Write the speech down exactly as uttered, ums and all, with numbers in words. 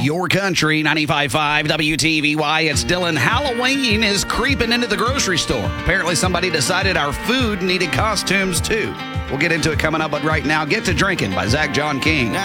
Your country, ninety-five point five W T V Y. It's Dylan. Halloween is creeping into the grocery store. Apparently somebody decided our food needed costumes too. We'll get into it coming up, but right now, Get to Drinking by Zach John King.